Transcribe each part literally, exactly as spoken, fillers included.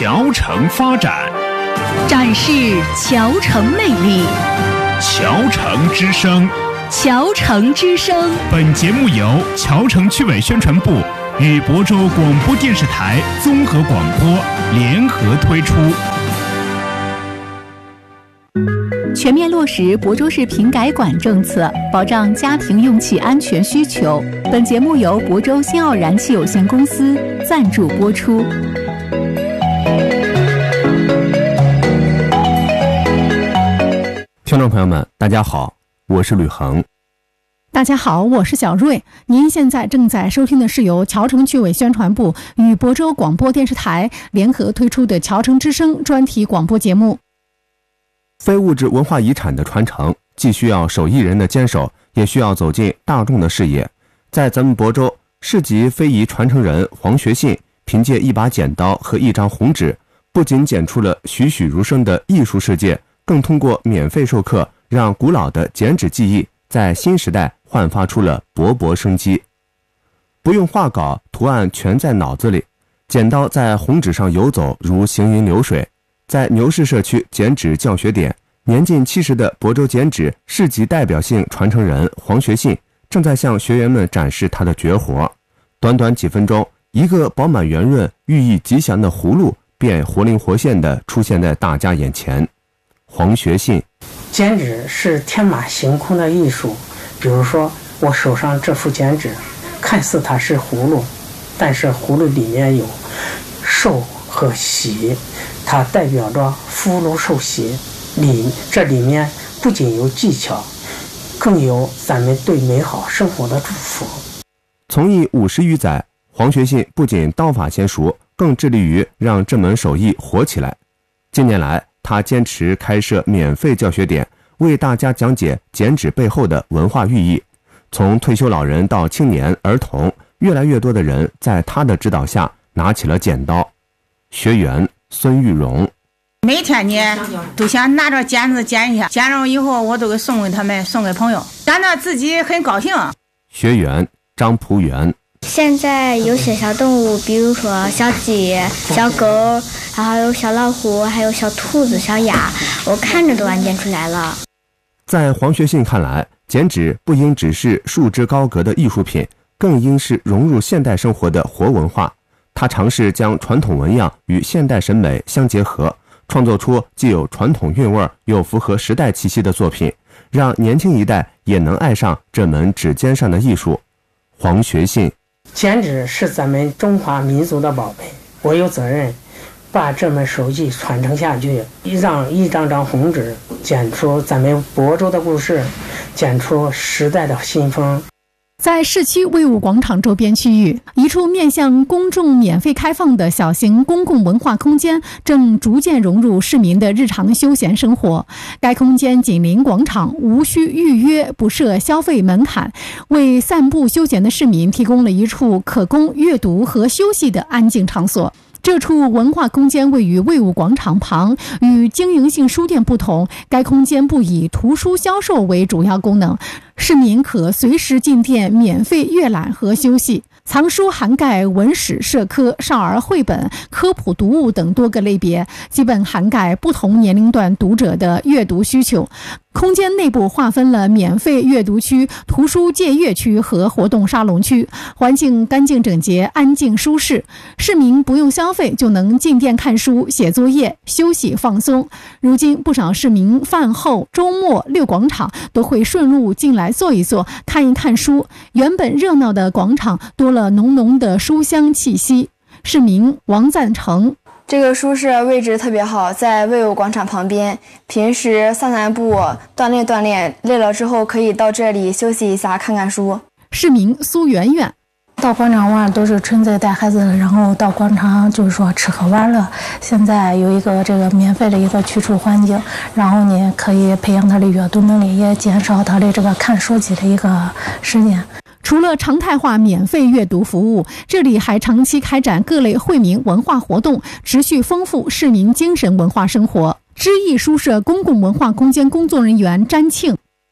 侨城发展， 展示侨城魅力。 侨城之声， 侨城之声。 本节目由侨城区委宣传部与亳州广播电视台综合广播联合推出。 全面落实亳州市品改管政策，保障家庭用气安全需求。本节目由亳州新奥燃气有限公司赞助播出。 听众朋友们，大家好，我是吕恒。 大家好，我是小瑞。您现在正在收听的是由侨城区委宣传部与亳州广播电视台联合推出的侨城之声专题广播节目。 非物质文化遗产的传承，既需要手艺人的坚守，也需要走进大众的视野。在咱们亳州，市级非遗传承人黄学信凭借一把剪刀和一张红纸，不仅剪出了栩栩如生的艺术世界，更通过免费授课，让古老的剪纸技艺在新时代焕发出了勃勃生机。不用画稿，图案全在脑子里，剪刀在红纸上游走如行云流水。在牛市社区剪纸教学点，年近七十的亳州剪纸市级代表性传承人黄学信正在向学员们展示他的绝活。短短几分钟，一个饱满圆润、寓意吉祥的葫芦便活灵活现地出现在大家眼前。黄学信： 剪纸是天马行空的艺术，比如说我手上这幅剪纸，看似它是葫芦，但是葫芦里面有寿和喜，它代表着福禄寿喜。里这里面不仅有技巧，更有咱们对美好生活的祝福。 从艺五十余载，黄学信不仅刀法娴熟，更致力于让这门手艺火起来。近年来，他坚持开设免费教学点，为大家讲解剪纸背后的文化寓意。从退休老人到青年儿童，越来越多的人在他的指导下拿起了剪刀。学员孙玉荣： 每天呢都想拿着剪子剪一下，剪了以后我都给送给他们，送给朋友，剪得自己很高兴。 学员张朴元： 现在有些小动物，比如说小鸡、小狗，然后有小老虎，还有小兔子、小鸭，我看着都完剪出来了。 在黄学信看来，剪纸不应只是束之高阁的艺术品，更应是融入现代生活的活文化。他尝试将传统纹样与现代审美相结合，创作出既有传统韵味又符合时代气息的作品，让年轻一代也能爱上这门指尖上的艺术。黄学信： 剪纸是咱们中华民族的宝贝，我有责任把这门手艺传承下去，让一张张红纸剪出咱们亳州的故事，剪出时代的新风。 在市区卫武广场周边区域，一处面向公众免费开放的小型公共文化空间正逐渐融入市民的日常休闲生活。该空间紧邻广场，无需预约，不设消费门槛，为散步休闲的市民提供了一处可供阅读和休息的安静场所。这处文化空间位于卫武广场旁，与经营性书店不同，该空间不以图书销售为主要功能，市民可随时进店免费阅览和休息。藏书涵盖文史社科、少儿绘本、科普读物等多个类别，基本涵盖不同年龄段读者的阅读需求。空间内部划分了免费阅读区、图书借阅区和活动沙龙区，环境干净整洁、安静舒适，市民不用消费就能进店看书、写作业、休息放松。如今不少市民饭后、周末溜广场都会顺路进来坐一坐、看一看书，原本热闹的广场多了浓浓的书香气息。市民王赞成： 这个书室位置特别好，在卫武广场旁边，平时散散步、锻炼锻炼，累了之后可以到这里休息一下，看看书。 市民苏媛媛： 到广场玩都是纯粹带孩子，然后到广场就是说吃喝玩乐。现在有一个这个免费的一个居住环境，然后呢可以培养他的阅读能力，也减少他的这个看手机的一个时间。 除了常态化免费阅读服务，这里还长期开展各类惠民文化活动，持续丰富市民精神文化生活。知艺书社公共文化空间工作人员詹庆：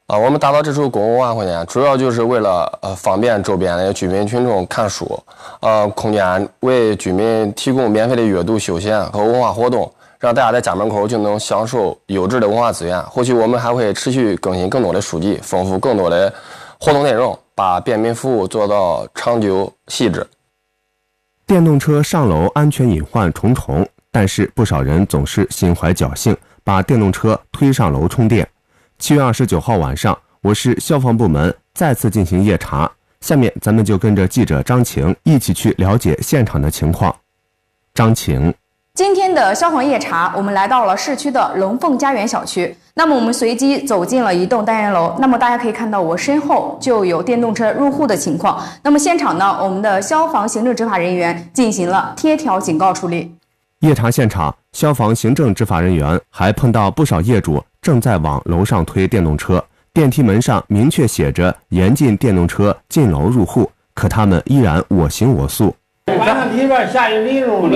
啊，我们打造这处公共文化空间，主要就是为了呃方便周边的居民群众看书，呃，空间为居民提供免费的阅读、休闲和文化活动，让大家在家门口就能享受优质的文化资源。后续我们还会持续更新更多的书籍，丰富更多的活动内容，把便民服务做到长久细致。 电动车上楼安全隐患重重，但是不少人总是心怀侥幸，把电动车推上楼充电。七月二十九号晚上，我市消防部门再次进行夜查，下面咱们就跟着记者张晴一起去了解现场的情况。张晴， 今天的消防夜查，我们来到了市区的龙凤家园小区。那么我们随机走进了一栋单元楼，那么大家可以看到我身后就有电动车入户的情况。那么现场呢，我们的消防行政执法人员进行了贴条警告处理。 夜查现场，消防行政执法人员还碰到不少业主正在往楼上推电动车，电梯门上明确写着严禁电动车进楼入户，可他们依然我行我素。 晚上里边下雨淋了，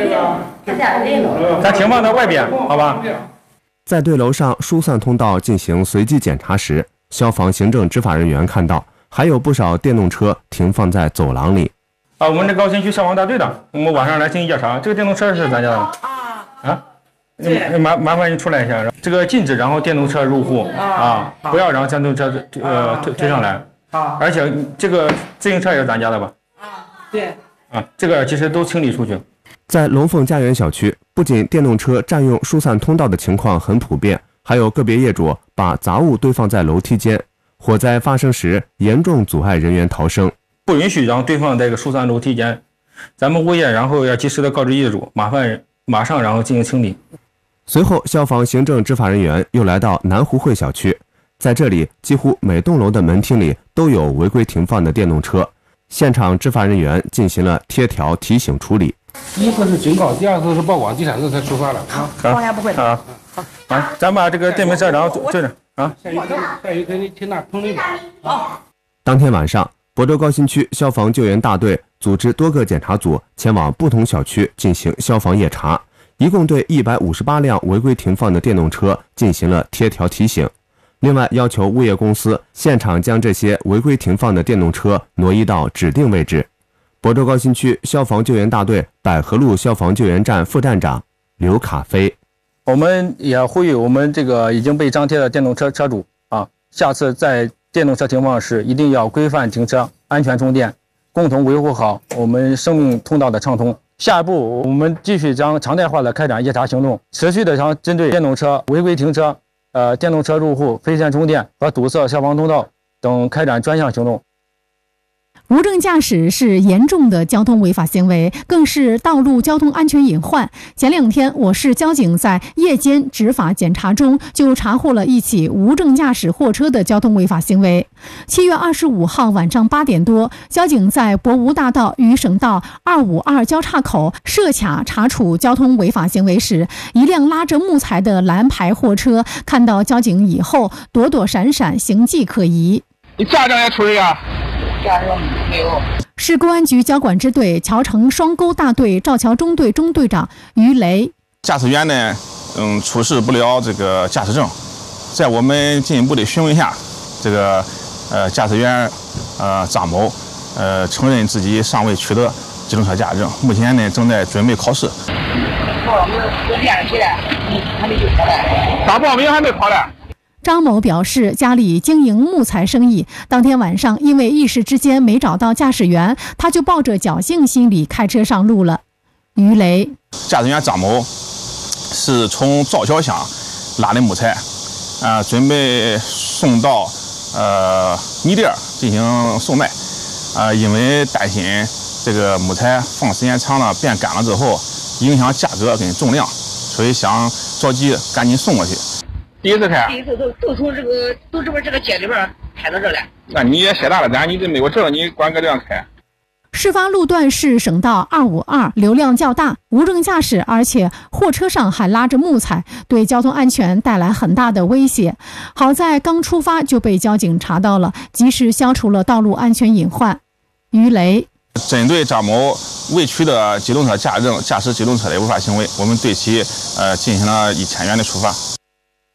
咱停放在外边，好吧？ 在对楼上疏散通道进行随机检查时，消防行政执法人员看到还有不少电动车停放在走廊里。 啊，我们这高新区消防大队的，我们晚上来进行夜查。这个电动车是咱家的吗？啊，麻麻烦你出来一下。这个禁止然后电动车入户啊，不要让电动车呃推推上来。而且这个自行车也是咱家的吧？ 啊，对。 啊，这个其实都清理出去。 在龙凤家园小区，不仅电动车占用疏散通道的情况很普遍，还有个别业主把杂物堆放在楼梯间，火灾发生时严重阻碍人员逃生。 不允许让堆放在这个疏散楼梯间，咱们物业然后要及时的告知业主，麻烦马上然后进行清理。 随后，消防行政执法人员又来到南湖汇小区，在这里几乎每栋楼的门厅里都有违规停放的电动车，现场执法人员进行了贴条提醒处理。 一次是警告，第二次是曝光，第三次才处罚了。 好，方向不会的。 啊，啊，咱把这个电瓶车然后这着啊。 下雨天，下雨天你停那棚里边。啊。 当天晚上，亳州高新区消防救援大队组织多个检查组前往不同小区进行消防夜查，一共对一百五十八辆违规停放的电动车进行了贴条提醒。另外，要求物业公司现场将这些违规停放的电动车挪移到指定位置。亳州高新区消防救援大队百合路消防救援站副站长刘卡飞， 我们也呼吁我们这个已经被张贴的电动车车主啊，下次在电动车停放时一定要规范停车、安全充电，共同维护好我们生命通道的畅通。下一步，我们继续将常态化的开展夜查行动，持续的将针对电动车违规停车、呃电动车入户、非线充电和堵塞消防通道等开展专项行动。 无证驾驶是严重的交通违法行为，更是道路交通安全隐患。前两天，我市交警在夜间执法检查中就查获了一起无证驾驶货车的交通违法行为。七月二十五号晚上八点多，交警在博吴大道与省道二五二交叉口设卡查处交通违法行为时，一辆拉着木材的蓝牌货车看到交警以后躲躲闪闪，形迹可疑。 你驾照也出来呀？ 驾照没有。 市公安局交管支队桥城双沟大队赵桥中队中队长于雷， 驾驶员呢，嗯，出示不了这个驾驶证，在我们进一步的询问下，这个呃驾驶员呃张某呃承认自己尚未取得机动车驾驶证，目前呢正在准备考试。 报名昨天起来，还没去考嘞。 咋报名还没考嘞？ 张某表示，家里经营木材生意，当天晚上因为一时之间没找到驾驶员，他就抱着侥幸心理开车上路了。于雷， 驾驶员张某是从赵桥乡拉的木材，啊、呃，准备送到呃米店进行售卖，啊、呃，因为担心这个木材放时间长了变干了之后影响价格跟重量，所以想着急赶紧送过去。 第一次开， 第一次都都从这个都这边这个街里边开到这来。 那你也卸大了单，你这没有证，你管个这样开？ 事发路段是省道二五二，流量较大，无证驾驶，而且货车上还拉着木材，对交通安全带来很大的威胁。好在刚出发就被交警查到了，及时消除了道路安全隐患。于雷， 针对张某未取得机动车驾驶证驾驶机动车的违法行为，我们对其呃进行了一千元的处罚。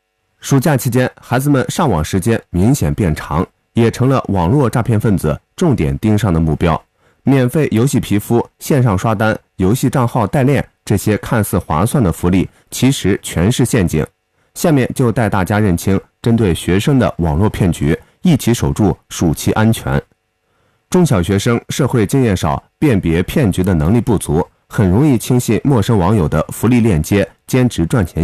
暑假期间，孩子们上网时间明显变长，也成了网络诈骗分子重点盯上的目标。免费游戏皮肤、线上刷单、游戏账号代练，这些看似划算的福利，其实全是陷阱。下面就带大家认清针对学生的网络骗局，一起守住暑期安全。中小学生社会经验少，辨别骗局的能力不足，很容易轻信陌生网友的福利链接，兼职赚钱